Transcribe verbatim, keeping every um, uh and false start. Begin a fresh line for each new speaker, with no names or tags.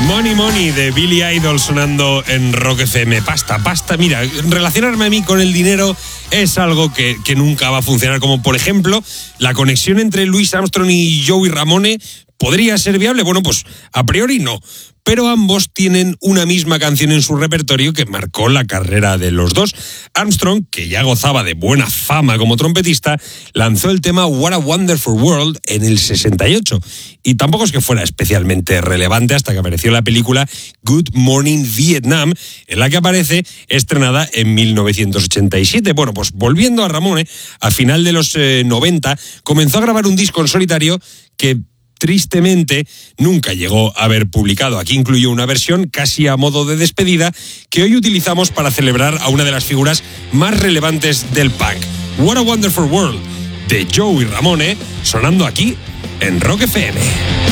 Money Money de Billy Idol sonando en Rock F M. Pasta, pasta. Mira, relacionarme a mí con el dinero es algo que, que nunca va a funcionar. Como por ejemplo, la conexión entre Louis Armstrong y Joey Ramone podría ser viable. Bueno, pues a priori no. Pero ambos tienen una misma canción en su repertorio que marcó la carrera de los dos. Armstrong, que ya gozaba de buena fama como trompetista, lanzó el tema What a Wonderful World en el sesenta y ocho. Y tampoco es que fuera especialmente relevante hasta que apareció la película Good Morning Vietnam, en la que aparece, estrenada en mil novecientos ochenta y siete. Bueno, pues volviendo a Ramone, a final de los eh, noventa, comenzó a grabar un disco en solitario que tristemente nunca llegó a haber publicado. Aquí incluyó una versión casi a modo de despedida que hoy utilizamos para celebrar a una de las figuras más relevantes del punk. What a Wonderful World de Joey Ramone, sonando aquí en Rock F M.